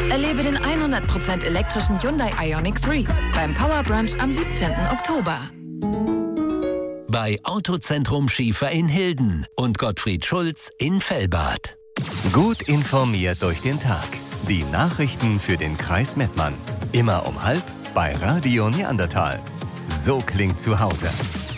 Erlebe den 100% elektrischen Hyundai Ioniq 3 beim Power Brunch am 17. Oktober. Bei Autozentrum Schiefer in Hilden und Gottfried Schulz in Fellbad. Gut informiert durch den Tag. Die Nachrichten für den Kreis Mettmann. Immer um 12:30 bei Radio Neandertal. So klingt zu Hause.